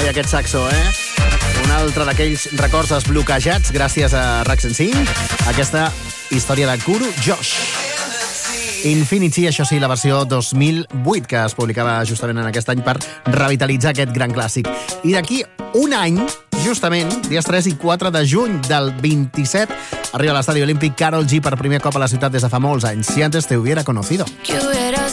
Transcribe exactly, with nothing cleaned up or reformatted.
Ai, aquest saxo, eh? Un altre d'aquells records desbloquejats gràcies a Rack cent cinc. Aquesta història de Guru Josh. Infinity, això sí, la versió dos mil vuit, que es publicava justament en aquest any per revitalitzar aquest gran clàssic. I d'aquí un any, justament, dies tres i quatre de juny del vint-i-set, arriba a l'Estadi Olímpic Karol G per primer cop a la ciutat des de fa molts anys. Si antes te hubiera conocido. Que